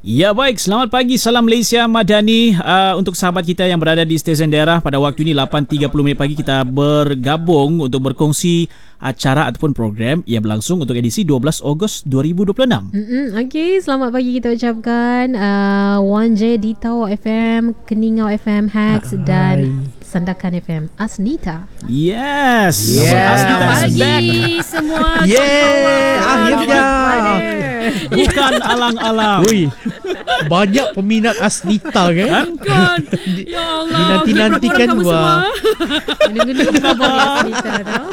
Ya baik, selamat pagi, salam Malaysia Madani. Untuk sahabat kita yang berada di stesen daerah, pada waktu ini 8.30 minit pagi kita bergabung untuk berkongsi acara ataupun program yang berlangsung untuk edisi 12 Ogos 2026. Okey, selamat pagi kita ucapkan 1J di Tawau FM, Keningau FM, Hex dan Sandakan FM, Asnita. Yes. Selamat pagi semua. Akhirnya. Bukan alang-alang. Ui, banyak peminat Asnita kan? Kan. Ya Allah. Dinanti-nantikan wah. Menunggu-nunggu khabar Asnita tau.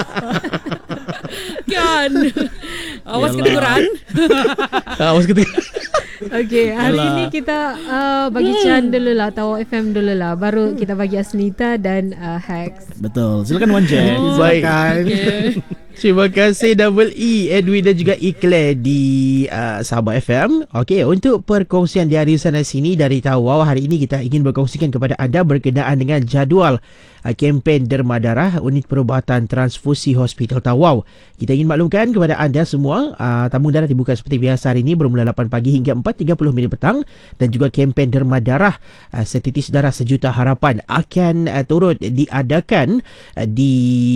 Kan. Awas Yalah. keturunan. Awas ketika. Okey, hari Yalah. ini kita bagi Chan dulu lah, Tawau FM dulu lah. Baru kita bagi Asnita dan Hex. Betul. Silakan Wan J. Baik. Okay. Terima kasih Double E, Edwin dan juga Eclair di Sabah FM. Okey, untuk perkongsian di hari sana sini dari Tawau, hari ini kita ingin berkongsikan kepada anda berkenaan dengan jadual kempen derma darah Unit Perubatan Transfusi Hospital Tawau. Kita ingin maklumkan kepada anda semua, tamu darah dibuka seperti biasa hari ini bermula 8 pagi hingga 4.30 minit petang, dan juga kempen derma darah Setitis Darah Sejuta Harapan akan turut diadakan di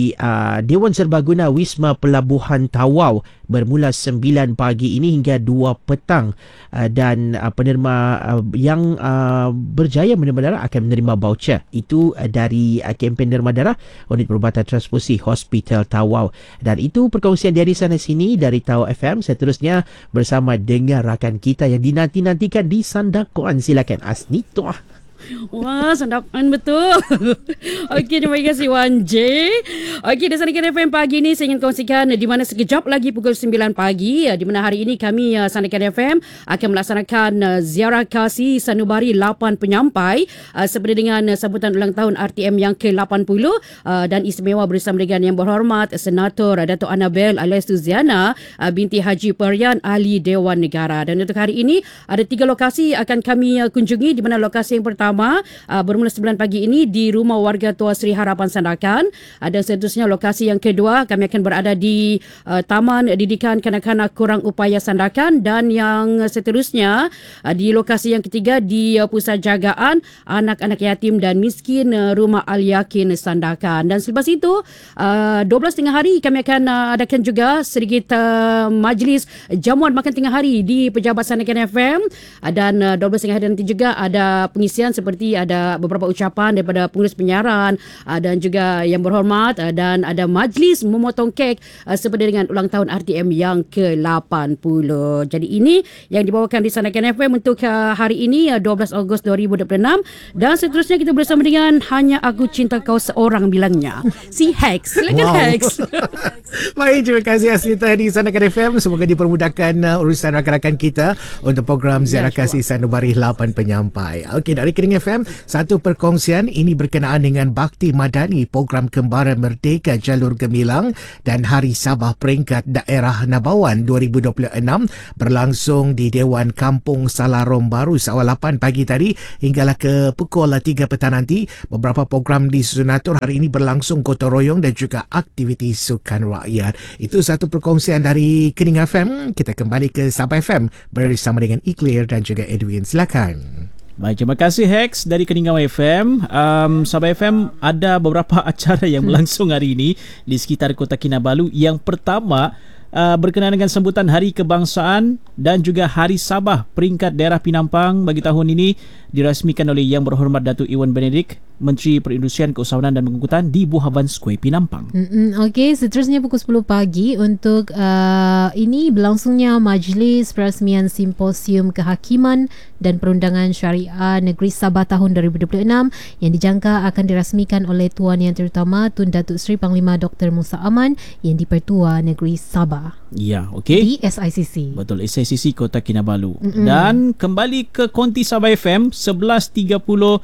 Dewan Serbaguna Wisma Pelabuhan Tawau bermula 9 pagi ini hingga 2 petang, dan penerima yang berjaya menerima darah akan menerima voucher. Itu dari kempen derma darah Unit Perubatan Transfusi Hospital Tawau. Dan itu perkongsian dari sana sini dari Tawau FM. Seterusnya bersama dengan rakan kita yang dinanti-nantikan di Sandakan. Silakan Asnita. Wah, sandakan betul. Okey, terima kasih Wan J. Okey, di Sandakan FM pagi ini saya ingin kongsikan di mana sekejap lagi pukul 9 pagi, di mana hari ini kami Sandakan FM akan melaksanakan ziarah kasih sanubari 8 penyampai seperti dengan sambutan ulang tahun RTM yang ke-80 dan istimewa bersama dengan Yang Berhormat Senator Dato' Annabel alias Tuziana binti Haji Perian Ahli Dewan Negara. Dan untuk hari ini ada 3 lokasi akan kami kunjungi, di mana lokasi yang pertama bermula 9 pagi ini di Rumah Warga Tua Sri Harapan Sandakan, dan seterusnya lokasi yang kedua kami akan berada di Taman Didikan Kanak-kanak Kurang Upaya Sandakan, dan yang seterusnya di lokasi yang ketiga di Pusat Jagaan Anak-anak Yatim dan Miskin Rumah Al-Yakin Sandakan. Dan selepas itu 12 tengah hari kami akan adakan juga sedikit majlis jamuan makan tengah hari di Pejabat Sandakan FM, dan 12 tengah hari nanti juga ada pengisian seperti ada beberapa ucapan daripada pengurus penyiaran dan juga Yang Berhormat, dan ada majlis memotong kek seperti dengan ulang tahun RTM yang ke-80. Jadi ini yang dibawakan di Sandakan FM untuk hari ini 12 Ogos 2026, dan seterusnya kita bersama dengan Hanya Aku Cinta Kau Seorang bilangnya si Hex. Silakan Hex. Baik, terima kasih Asnita di Sandakan FM. Semoga dipermudahkan urusan rakan-rakan kita untuk program ziarah kasih sanubari 8 penyampai. Okey, dari Kening FM, satu perkongsian ini berkenaan dengan Bakti Madani Program Kembara Merdeka Jalur Gemilang dan Hari Sabah Peringkat Daerah Nabawan 2026 berlangsung di Dewan Kampung Salarom Baru awal 8 pagi tadi hinggalah ke pukul 3 petang nanti. Beberapa program disusun atur hari ini berlangsung gotong royong dan juga aktiviti sukan rakyat. Itu satu perkongsian dari Kening FM. Kita kembali ke Sabah FM bersama dengan Eclair dan juga Edwin. Silakan. Baik, terima kasih Hex dari Keningau FM. Sabah FM ada beberapa acara yang berlangsung hari ini di sekitar Kota Kinabalu. Yang pertama berkenaan dengan sambutan Hari Kebangsaan dan juga Hari Sabah Peringkat Daerah Penampang bagi tahun ini dirasmikan oleh Yang Berhormat Datuk Iwan Benedict, Menteri Perindustrian, Keusahawanan dan Pengangkutan di Buhavan Square Penampang. Okey, seterusnya pukul 10 pagi untuk ini berlangsungnya majlis perasmian Simposium Kehakiman dan Perundangan Syariah Negeri Sabah tahun 2026 yang dijangka akan dirasmikan oleh Tuan Yang Terutama Tun Datuk Seri Panglima Dr. Musa Aman yang di-Pertua Negeri Sabah. Ya, okey. Di SICC. Betul, SICC Kota Kinabalu. Dan kembali ke Konti Sabah FM 11.30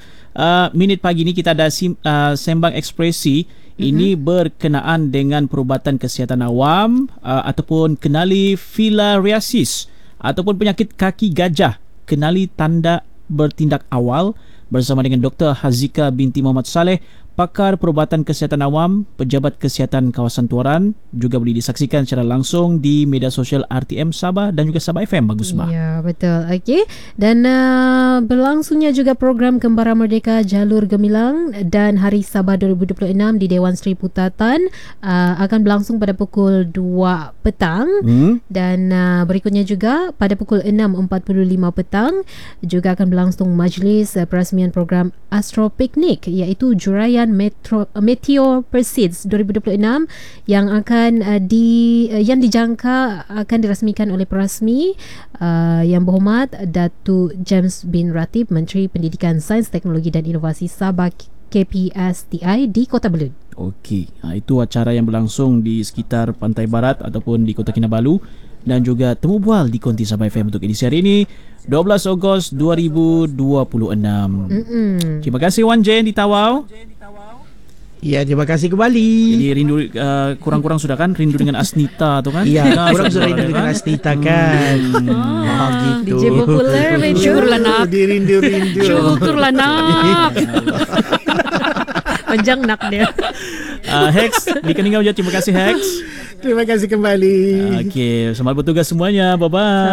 minit pagi ini kita ada sembang ekspresi. Ini berkenaan dengan perubatan kesihatan awam ataupun kenali filariasis ataupun penyakit kaki gajah, kenali tanda bertindak awal bersama dengan Dr. Hazika binti Muhammad Saleh, pakar perubatan kesihatan awam, pejabat kesihatan kawasan Tuaran, juga boleh disaksikan secara langsung di media sosial RTM Sabah dan juga Sabah FM. Bagus bah. Ya, betul. Okey. Dan berlangsungnya juga program Kembara Merdeka Jalur Gemilang dan Hari Sabah 2026 di Dewan Seri Putatan akan berlangsung pada pukul 2 petang dan berikutnya juga pada pukul 6.45 petang juga akan berlangsung majlis perasmian program Astro Picnic, iaitu Juraian Meteor Perseid 2026 yang akan yang dijangka akan dirasmikan oleh perasmi yang berhormat Datuk James bin Ratib, Menteri Pendidikan, Sains, Teknologi dan Inovasi Sabah KPSTI di Kota Belud. Okey, itu acara yang berlangsung di sekitar Pantai Barat ataupun di Kota Kinabalu dan juga temu bual di Konti Sabah FM untuk edisi hari ini 12 Ogos 2026. Terima kasih Wan Jen di Tawau. Ya, terima kasih kembali. Jadi rindu kurang-kurang sudah kan rindu dengan Asnita tu kan? Ya, kurang sudah rindu dengan Asnita kan. Gitu. DJ popular Syukurlah nak. Dirindu-rindu. Syukurlah nak. panjang nak dia. Hex di Keningau je. Terima kasih Hex. Terima kasih kembali. Okey, selamat bertugas semuanya. Bye bye.